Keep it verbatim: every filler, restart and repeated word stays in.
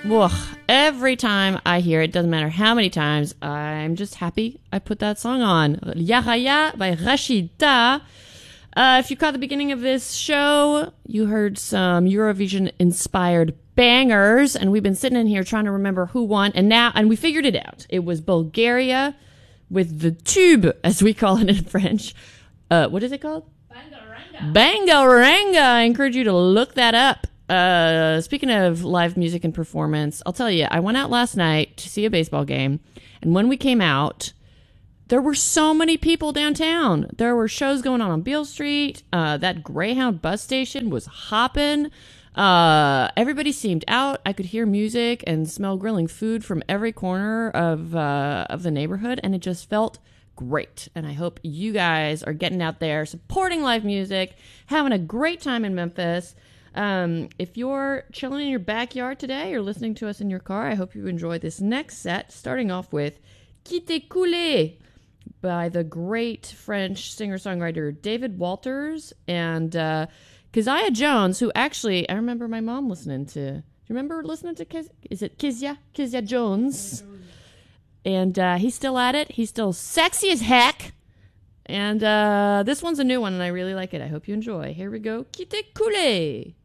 Ugh, every time I hear it, doesn't matter how many times, I'm just happy I put that song on. Yaraya by Rashida. Uh, if you caught the beginning of this show, you heard some Eurovision-inspired bangers, and we've been sitting in here trying to remember who won, and now, and we figured it out. It was Bulgaria with the tube, as we call it in French. Uh, what is it called? Bangaranga. Bangaranga. I encourage you to look that up. Uh, speaking of live music and performance, I'll tell you, I went out last night to see a baseball game, and when we came out, there were so many people downtown. There were shows going on on Beale Street. Uh, that Greyhound bus station was hopping. Uh, everybody seemed out. I could hear music and smell grilling food from every corner of uh, of the neighborhood, and it just felt great. And I hope you guys are getting out there, supporting live music, having a great time in Memphis. Um, if you're chilling in your backyard today or listening to us in your car, I hope you enjoy this next set, starting off with Quitte Coulé by the great French singer-songwriter David Walters and uh, Keziah Jones, who actually, I remember my mom listening to, do you remember listening to, Kez, is it Kezia? Kezia Jones. And uh, he's still at it. He's still sexy as heck. And uh, this one's a new one, and I really like it. I hope you enjoy. Here we go. Quitte Coulé.